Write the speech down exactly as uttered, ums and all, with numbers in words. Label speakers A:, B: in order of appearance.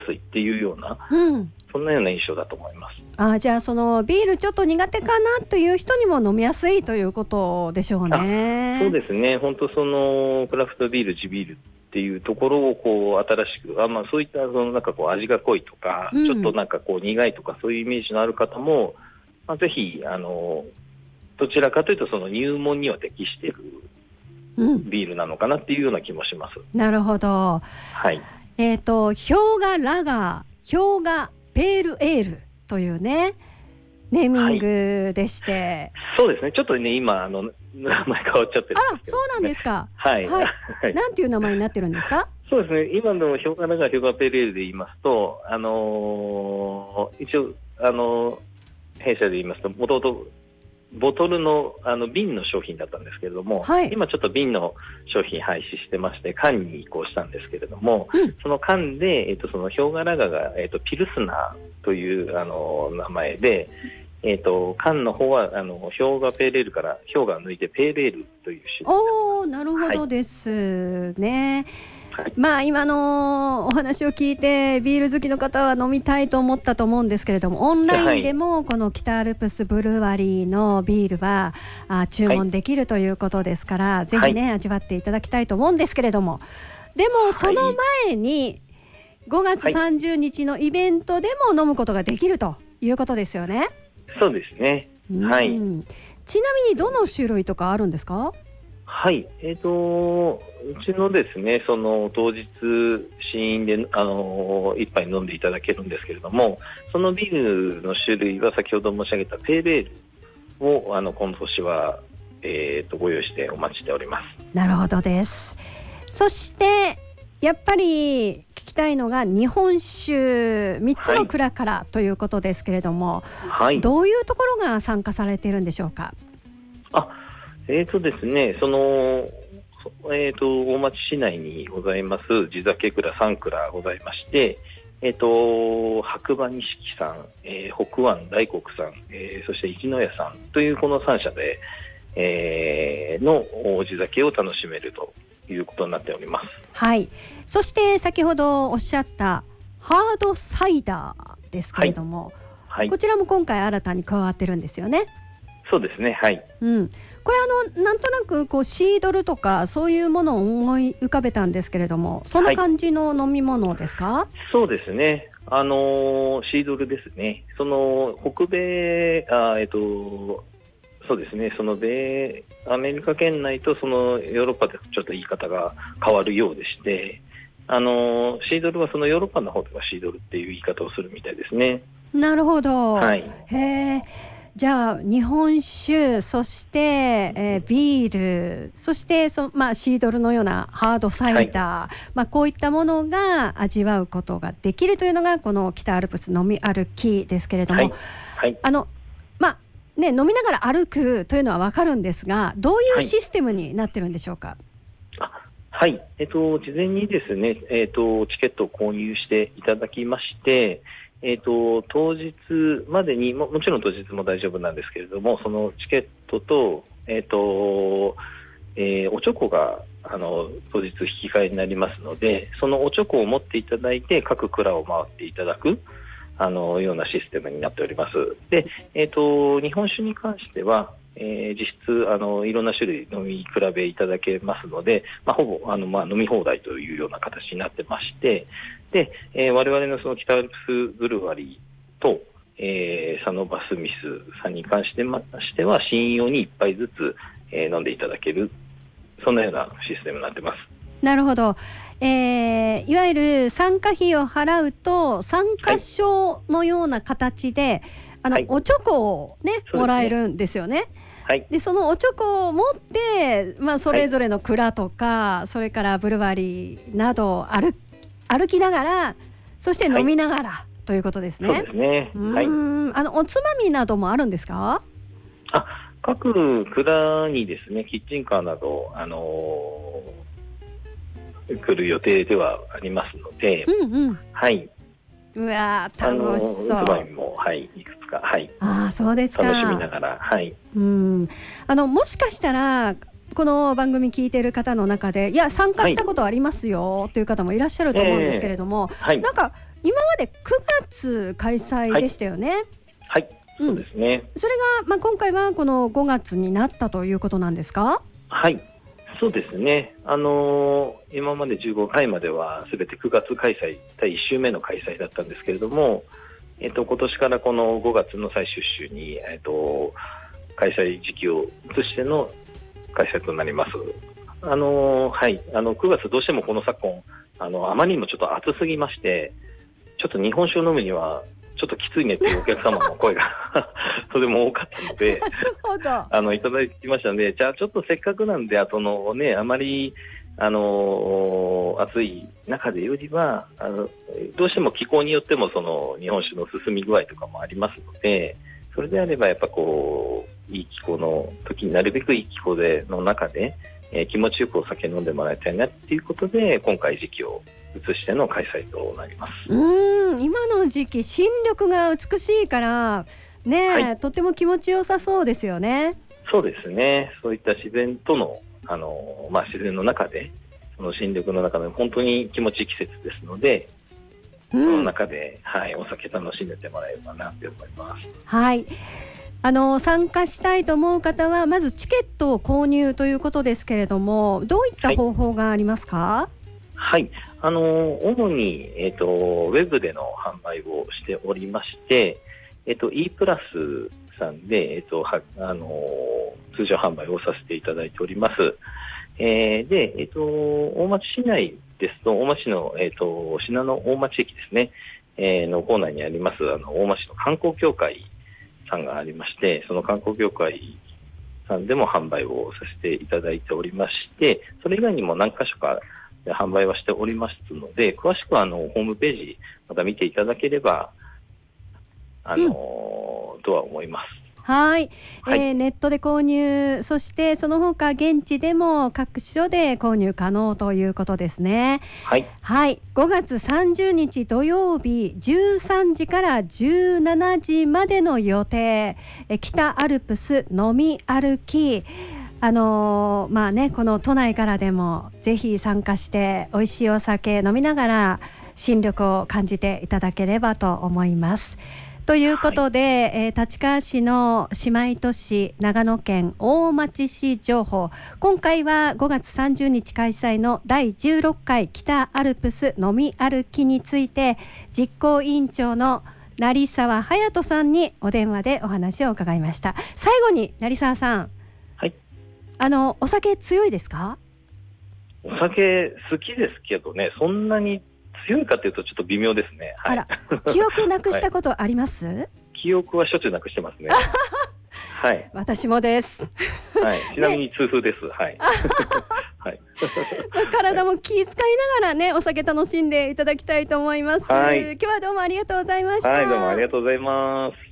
A: すいっていうような、
B: うん、
A: そんなような印象だと思います。
B: あ、じゃあそのビールちょっと苦手かなという人にも飲みやすいということでしょうね。
A: そうですね、本当そのクラフトビール、地ビールっていうところをこう新しく、あ、まあ、そういったそのなんかこう味が濃いとか、うん、ちょっとなんかこう苦いとかそういうイメージのある方も、まあ、ぜひあのどちらかというとその入門には適しているビールなのかなっていうような気もします。
B: うん、なるほど。はい。えっと氷河ラガー、氷河ペールエールというねネーミングでして、はい、
A: そうですね。ちょっとね今あの名前変わっちゃってるんですけど、ね、
B: あら、そうなんですか。
A: はい、
B: はい、なんていう名前になってるんですか？
A: そうですね。今の氷河ラガー、氷河ペールエールで言いますと、あのー、一応あのー、弊社で言いますと、もともとボトルの、あの瓶の商品だったんですけれども、はい、今ちょっと瓶の商品廃止してまして缶に移行したんですけれども、うん、その缶で、えー、とその氷河ラガーが、えー、とピルスナーというあの名前で、えー、と缶の方はあの氷河ペールエールから氷河を抜いてペールエールという種類。
B: おー、なるほどですね。はい、まあ今のお話を聞いてビール好きの方は飲みたいと思ったと思うんですけれども、オンラインでもこの北アルプスブルワリーのビールはあ注文できるということですから、はい、ぜひね味わっていただきたいと思うんですけれども、でもその前にごがつさんじゅうにちのイベントでも飲むことができるということですよね。
A: そうですね、はい。
B: ちなみにどの種類とかあるんですか？
A: はい、えーと、うちのですね、その当日試飲であの一杯飲んでいただけるんですけれども、そのビールの種類は先ほど申し上げたペールエールをあの今年は、えーと、ご用意してお待ちしております。
B: なるほどです。そしてやっぱり聞きたいのが日本酒みっつの蔵からということですけれども、はい、どういうところが参加されているんでしょうか？
A: あえーとですね、そのえーと大町市内にございます地酒蔵さん蔵ございまして、えーと白馬錦さん、えー、北湾大黒さん、えー、そして一の屋さんというこのさん社で、えー、の地酒を楽しめるということになっております。
B: はい。そして先ほどおっしゃったハードサイダーですけれども、はいはい、こちらも今回新たに加わってるんですよね。
A: そうですね、はい。
B: うん、これあのなんとなくこうシードルとかそういうものを思い浮かべたんですけれども、そんな感じの飲み物ですか？はい、
A: そうですね、あのー、シードルですね。その北米あ、えっとそうですね、その米アメリカ圏内とそのヨーロッパでちょっと言い方が変わるようでして、あのシードルはそのヨーロッパの方ではシードルっていう言い方をするみたいですね。
B: なるほど、
A: はい、
B: へー。じゃあ日本酒、そして、えー、ビール、そしてそ、まあ、シードルのようなハードサイダー、はい、まあ、こういったものが味わうことができるというのがこの北アルプス飲み歩きですけれども、はいはい、あのまあね、飲みながら歩くというのは分かるんですが、どういうシステムになってるんでしょうか？
A: はい、はい、えっと、事前にですね、えっと、チケットを購入していただきまして、えっと、当日までに も, もちろん当日も大丈夫なんですけれども、そのチケットと、えっとえー、おチョコがあの当日引き換えになりますので、そのおチョコを持っていただいて各蔵を回っていただくあのようなシステムになっております。で、えー、と日本酒に関しては、えー、実質あのいろんな種類飲み比べいただけますので、まあ、ほぼあの、まあ、飲み放題というような形になってまして、で、えー、我々のその北アルプスブルワリーと、えー、サノバスミスさんに関してましては試飲用にいっぱいずつ、えー、飲んでいただける、そんなようなシステムになってます。な
B: るほど、えー、いわゆる参加費を払うと参加証のような形で、はい、あの、はい、おチョコを、ね、もらえるんですよね。はい、でそのおチョコを持って、まあ、それぞれの蔵とか、はい、それからブルワリーなど歩、歩きながら、そして飲みながら、はい、ということですね。
A: そうですね、はい、
B: あのおつまみなどもあるんですか？
A: あ、各蔵にですねキッチンカーなど、あのー来る予定ではありますので、うんうん、はい、
B: うわ楽しそう。
A: あのつまみも、はい、いくつか、はい、
B: あ、そうですか。
A: 楽しみながら、はい、
B: うん、あのもしかしたらこの番組聞いている方の中で、いや参加したことありますよ、はい、という方もいらっしゃると思うんですけれども、えーはい、なんか今までくがつ開催でしたよね。
A: はい、はい、そうですね。
B: それが、まあ、今回はこのごがつになったということなんですか？
A: はい、そうですね。あのー、今までじゅうごかいまではすべてくがつ開催、だいいっ週目の開催だったんですけれども、えっと、今年からこのごがつの最終週に、えっと、開催時期を移しての開催となります。あのー、はい、あのくがつどうしてもこの昨今あのあまりにもちょっと暑すぎまして、ちょっと日本酒を飲むにはちょっときついねっていうお客様の声がとても多かったのであのいただきましたので、じゃあちょっとせっかくなんで、あとのね、あまりあのー、暑い中でよりはあのどうしても気候によってもその日本酒の進み具合とかもありますので、それであればやっぱこういい気候の時になるべくいい気候での中で、えー、気持ちよくお酒飲んでもらいたいなっていうことで、今回時期を移しての開催となります。
B: うーん、今の時期新緑が美しいからね、はい、とっても気持ちよさそうですよね。
A: そうですね。そういった自然との、あの、まあ、自然の中でその新緑の中で本当に気持ちいい季節ですので、うん、その中で、はい、お酒楽しんでてもらえればなって思います。
B: はい、あの参加したいと思う方はまずチケットを購入ということですけれども、どういった方法がありますか？
A: はい、はい、あの主に、えーと、ウェブでの販売をしておりまして、えーと、E プラスさんで、えーとはあの通常販売をさせていただいております。えー、で、えーと、大町市内ですと、大町市の、えーと、信濃大町駅ですね、えー、の構内にありますあの大町市の観光協会さんがありまして、その観光協会さんでも販売をさせていただいておりまして、それ以外にも何か所か販売はしておりますので、詳しくはあのホームページまた見ていただければあの、うん、とは思います。
B: はい、はい、えー、ネットで購入、そしてその他現地でも各所で購入可能ということですね。
A: はい、
B: はい、ごがつさんじゅうにち土曜日じゅうさんじからじゅうしちじまでの予定、え北アルプス飲み歩き、あのー、まあね、この都内からでもぜひ参加して美味しいお酒飲みながら新緑を感じていただければと思います。ということで、はい、えー、立川市の姉妹都市長野県大町市情報、今回はごがつさんじゅうにち開催のだいじゅうろっかい北アルプス飲み歩きについて、実行委員長の成沢隼人さんにお電話でお話を伺いました。最後に成沢さん、
A: はい、
B: あのお酒強いですか？
A: お酒好きですけどね、そんなに強いかというとちょっと微妙ですね。はい、
B: あら、記憶なくしたことあります？はい、
A: 記憶はしょっちゅうなくしてますね。はい、
B: 私もです。
A: はい、ちなみに痛風です。はい。はい。
B: 体も気遣いながらね、お酒楽しんでいただきたいと思います。はい、今日はどうもありがとうございました。
A: はい、どうもありがとうございます。